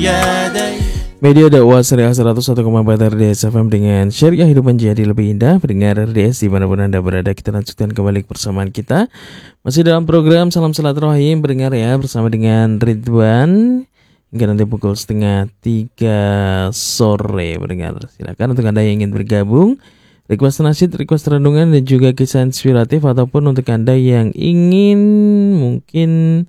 Media dakwah Syariah 101,4 RDS FM dengan syariah hidup menjadi lebih indah. Pendengar RDS dimanapun Anda berada, kita lanjutkan kembali persamaan kita. Masih dalam program Salam Silaturahim, pendengar ya, bersama dengan Ridwan hingga nanti pukul 2:30 sore, pendengar. Silakan untuk Anda yang ingin bergabung, request nasyid, request renungan dan juga kisah inspiratif, ataupun untuk Anda yang ingin mungkin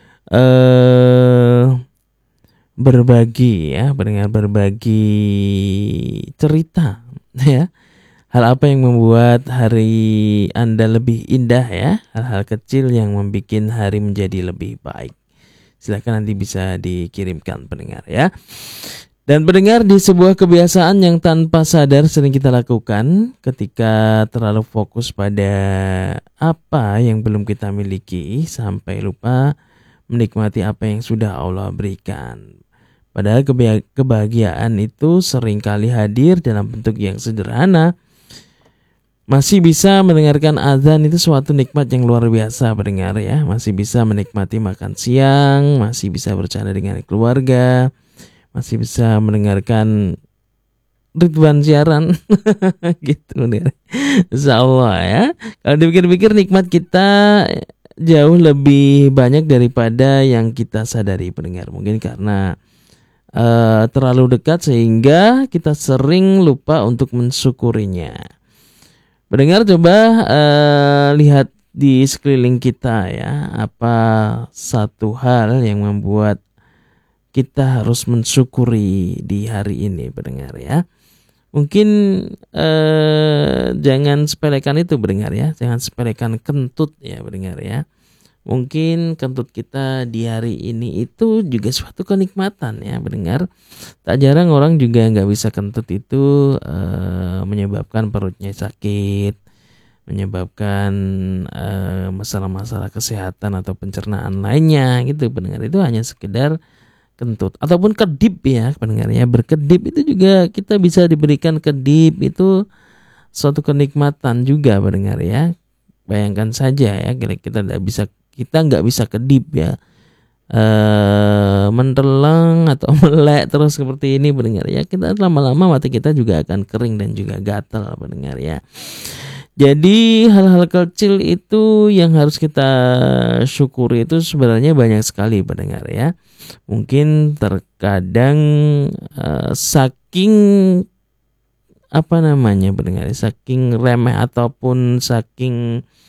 berbagi ya, pendengar, berbagi cerita ya. Hal apa yang membuat hari Anda lebih indah ya? Hal-hal kecil yang membuat hari menjadi lebih baik. Silakan nanti bisa dikirimkan, pendengar ya. Dan pendengar, di sebuah kebiasaan yang tanpa sadar sering kita lakukan ketika terlalu fokus pada apa yang belum kita miliki sampai lupa menikmati apa yang sudah Allah berikan. Padahal kebahagiaan itu seringkali hadir dalam bentuk yang sederhana. Masih bisa mendengarkan azan itu suatu nikmat yang luar biasa, pendengar ya. Masih bisa menikmati makan siang, masih bisa bercanda dengan keluarga, masih bisa mendengarkan Ridwan siaran gitu nih. Insyaallah ya. Kalau dipikir-pikir, nikmat kita jauh lebih banyak daripada yang kita sadari, pendengar. Mungkin karena terlalu dekat sehingga kita sering lupa untuk mensyukurinya. Pendengar, coba lihat di sekeliling kita ya, apa satu hal yang membuat kita harus mensyukuri di hari ini, pendengar ya. Mungkin jangan sepelekan itu, pendengar ya. Jangan sepelekan kentut ya, pendengar ya. Mungkin kentut kita di hari ini itu juga suatu kenikmatan ya, pendengar. Tak jarang orang juga nggak bisa kentut itu menyebabkan perutnya sakit, menyebabkan masalah-masalah kesehatan atau pencernaan lainnya gitu, pendengar. Itu hanya sekedar kentut ataupun kedip ya, pendengar ya. Berkedip itu juga kita bisa diberikan kedip, itu suatu kenikmatan juga, pendengar ya. Bayangkan saja ya, kita nggak bisa kedip ya, mentelang atau melek terus seperti ini, pendengar ya. Kita lama-lama mata kita juga akan kering dan juga gatal, pendengar ya. Jadi hal-hal kecil itu yang harus kita syukuri itu sebenarnya banyak sekali, pendengar ya. Mungkin terkadang saking pendengar, saking remeh ataupun saking